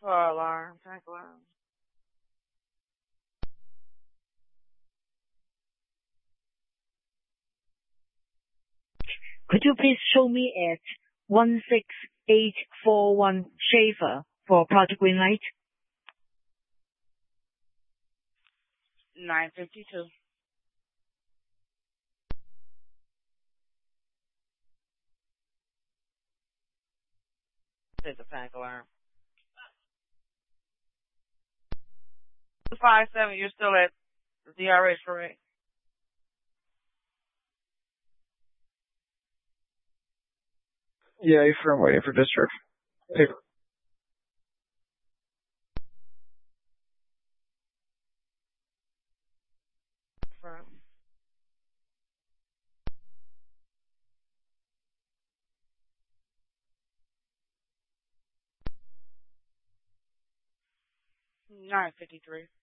Fire alarm, tank alarm. Could you please show me at 16841 Schaefer for Project Greenlight? 952. Hit the tank alarm. 257, you're still at the DRH, correct? Yeah, I'm waiting for discharge. Hey. Confirm. $9.53.